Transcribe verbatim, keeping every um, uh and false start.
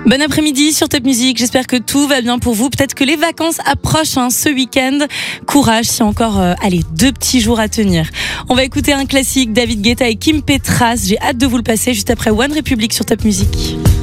Bon après-midi sur Top Music, j'espère que tout va bien pour vous. Peut-être que les vacances approchent hein, ce week-end. Courage, si encore euh, allez, deux petits jours à tenir. On va écouter un classique, David Guetta et Kim Petras. J'ai hâte de vous le passer juste après One Republic sur Top Music.